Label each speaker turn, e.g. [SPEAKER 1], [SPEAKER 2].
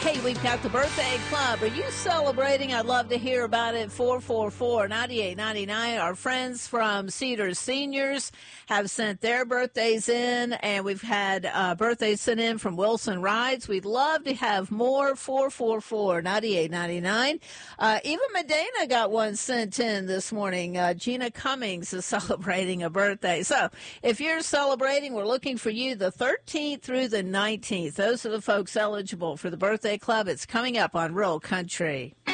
[SPEAKER 1] Hey, we've got the birthday club. Are you celebrating? I'd love to hear about it. 444-9899. Our friends from Cedar Seniors have sent their birthdays in, and we've had birthdays sent in from Wilson Rides. We'd love to have more. 444-9899. Even Medina got one sent in this morning. Gina Cummings is celebrating a birthday. So if you're celebrating, we're looking for you the 13th through the 19th. Those are the folks eligible for the birthday club. It's coming up on Rural Country.